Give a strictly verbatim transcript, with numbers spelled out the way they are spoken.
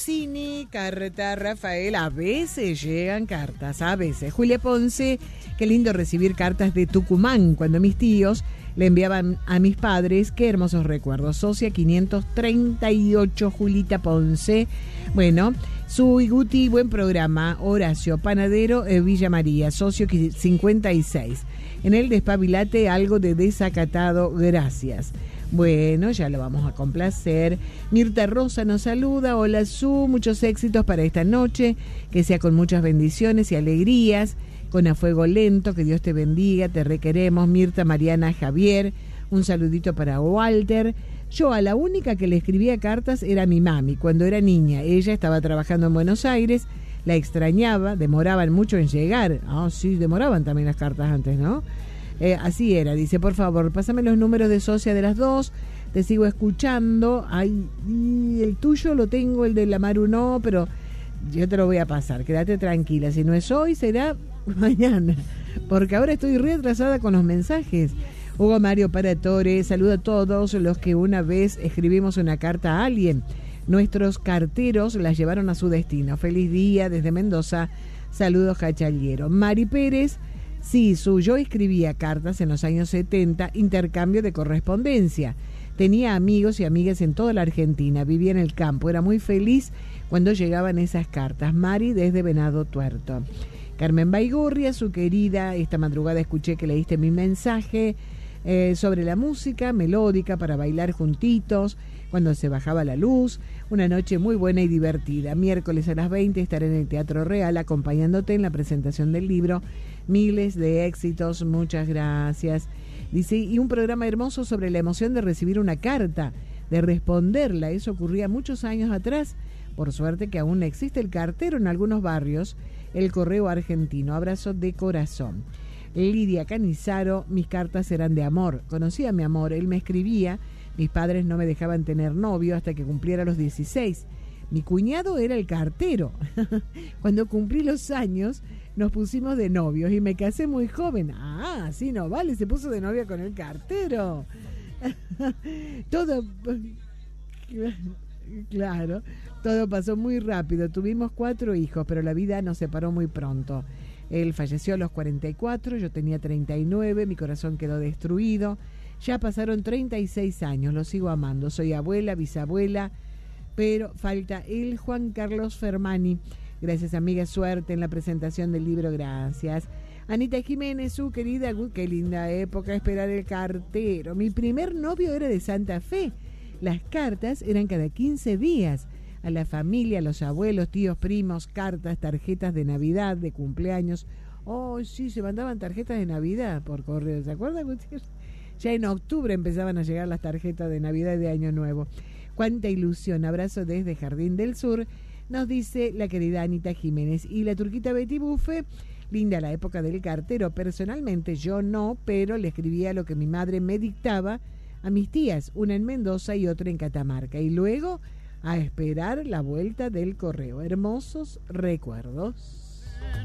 Cine, carta, Rafael, a veces llegan cartas, a veces. Julia Ponce, qué lindo recibir cartas de Tucumán, cuando mis tíos le enviaban a mis padres, qué hermosos recuerdos. Socia quinientos treinta y ocho, Julita Ponce. Bueno, Sui Guti, buen programa. Horacio, panadero, eh, Villa María, socio cincuenta y seis. En el despabilate, algo de desacatado, gracias. Bueno, ya lo vamos a complacer. Mirta Rosa nos saluda. Hola, Su, muchos éxitos para esta noche. Que sea con muchas bendiciones y alegrías. Con a fuego lento, que Dios te bendiga, te requeremos. Mirta, Mariana, Javier, un saludito para Walter. Yo a la única que le escribía cartas era mi mami, cuando era niña. Ella estaba trabajando en Buenos Aires, la extrañaba, demoraban mucho en llegar. Ah, sí, demoraban también las cartas antes, ¿no? Eh, así era, dice, por favor, pásame los números de socia de las dos, te sigo escuchando. Ay, el tuyo lo tengo, el de la Maru no, pero yo te lo voy a pasar, quédate tranquila, si no es hoy, será mañana, porque ahora estoy retrasada con los mensajes. Hugo Mario Paratore, saluda a todos los que una vez escribimos una carta a alguien. Nuestros carteros las llevaron a su destino. Feliz día desde Mendoza. Saludos, Cachallero. Mari Pérez, sí, su, yo escribía cartas en los años setenta, intercambio de correspondencia. Tenía amigos y amigas en toda la Argentina, vivía en el campo, era muy feliz cuando llegaban esas cartas. Mari desde Venado Tuerto. Carmen Baigorria, su querida, esta madrugada escuché que leíste mi mensaje eh, sobre la música melódica para bailar juntitos cuando se bajaba la luz. Una noche muy buena y divertida. Miércoles a las veinte estaré en el Teatro Real acompañándote en la presentación del libro. Miles de éxitos, muchas gracias. Dice, y un programa hermoso sobre la emoción de recibir una carta, de responderla. Eso ocurría muchos años atrás. Por suerte que aún existe el cartero en algunos barrios, el correo argentino. Abrazo de corazón. Lidia Canizaro, mis cartas eran de amor. Conocí a mi amor, él me escribía. Mis padres no me dejaban tener novio hasta que cumpliera los dieciséis. Mi cuñado era el cartero. Cuando cumplí los años, nos pusimos de novios y me casé muy joven. Ah, sí, no vale, se puso de novia con el cartero. Todo... Claro, todo pasó muy rápido. Tuvimos cuatro hijos, pero la vida nos separó muy pronto. Él falleció a los cuarenta y cuatro, yo tenía treinta y nueve, mi corazón quedó destruido. Ya pasaron treinta y seis años, lo sigo amando. Soy abuela, bisabuela, pero falta él, Juan Carlos Fermani. Gracias, amiga, suerte en la presentación del libro, gracias. Anita Jiménez, su querida, uy, qué linda época, esperar el cartero. Mi primer novio era de Santa Fe. Las cartas eran cada quince días. A la familia, a los abuelos, tíos, primos, cartas, tarjetas de Navidad, de cumpleaños. Oh, sí, se mandaban tarjetas de Navidad por correo, ¿se acuerdan ustedes? Ya en octubre empezaban a llegar las tarjetas de Navidad y de Año Nuevo. Cuánta ilusión. Abrazo desde Jardín del Sur, nos dice la querida Anita Jiménez. Y la turquita Betty Buffe, linda la época del cartero. Personalmente yo no, pero le escribía lo que mi madre me dictaba a mis tías, una en Mendoza y otra en Catamarca. Y luego a esperar la vuelta del correo. Hermosos recuerdos.